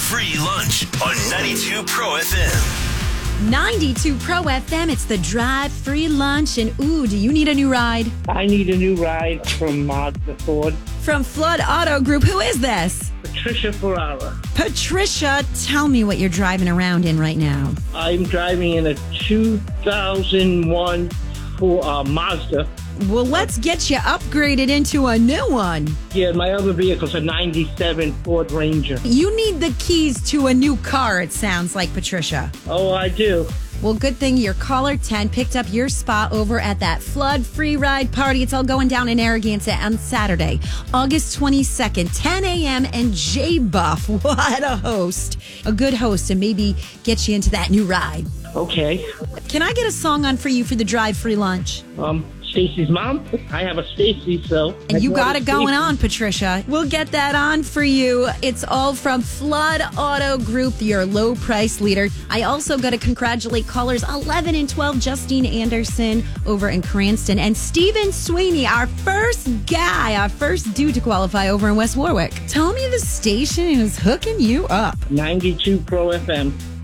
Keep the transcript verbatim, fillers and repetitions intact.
Free lunch on ninety-two Pro F M. ninety-two Pro F M, it's the Drive Free Lunch. And ooh, do you need a new ride? I need a new ride from Mazda Ford. From Flood Auto Group, who is this? Patricia Ferrara. Patricia, tell me what you're driving around in right now. I'm driving in a two thousand one for, uh, Mazda. Well, let's get you upgraded into a new one. Yeah, my other vehicle's a ninety-seven Ford Ranger. You need the keys to a new car, it sounds like, Patricia. Oh, I do. Well, good thing your caller ten picked up your spot over at that Flood Free Ride Party. It's all going down in Narragansett on Saturday, August twenty-second, ten a.m. And J-Buff, what a host. A good host, and maybe get you into that new ride. Okay. Can I get a song on for you for the Drive Free Lunch? Um, Stacy's mom. I have a Stacy, so. And you got it going Stacey. on, Patricia. We'll get that on for you. It's all from Flood Auto Group, your low price leader. I also got to congratulate callers eleven and twelve, Justine Anderson over in Cranston, and Stephen Sweeney, our first guy, our first dude to qualify over in West Warwick. Tell me the station is hooking you up. ninety-two Pro F M.